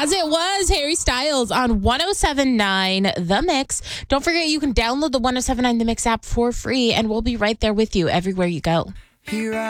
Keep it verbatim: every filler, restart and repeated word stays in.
As it was, Harry Styles on one oh seven point nine The Mix. Don't forget, you can download the one oh seven point nine The Mix app for free, and we'll be right there with you everywhere you go. Here I